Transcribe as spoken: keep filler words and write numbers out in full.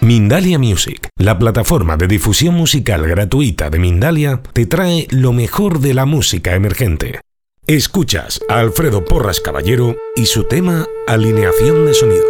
Mindalia Music, la plataforma de difusión musical gratuita de Mindalia, te trae lo mejor de la música emergente. Escuchas a Alfredo Porras Caballero y su tema Alineación de Sonido.